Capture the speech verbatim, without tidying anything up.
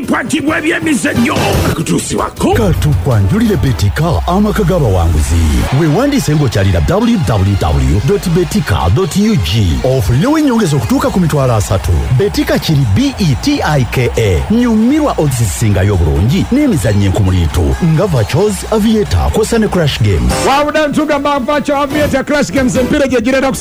ebikwatibwa ebyemizannyo kutuusibwako katukwanjulire betika amaka g'abawanguzi weewandiise ng'okyalira w w w dot betika dot u g ofulirewo ennyongeza okutuuka ku mitwalo asatu. Betika kiri B E T I K A nyumirwa odds zisingayo obulungi n'emizannyo enkumuliitu nga Virtuals, Aviator, kw'ossa ne Crash Games. wabula ntugamba Virtual, Aviator, Crash Games empiira gye girenda